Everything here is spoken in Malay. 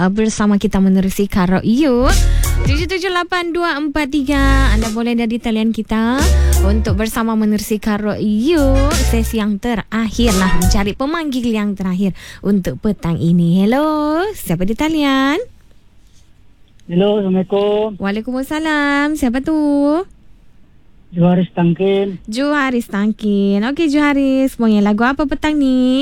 bersama kita menerusi Karo You 778243. Anda boleh dari talian kita untuk bersama menerusi Karo You. Sesi yang terakhir lah, mencari pemanggil yang terakhir untuk petang ini. Hello, siapa di talian? Hello, Assalamualaikum. Waalaikumsalam. Siapa tu? Juharis Tangkin. Juharis Tangkin. Okey Juharis, punya lagu apa petang ni?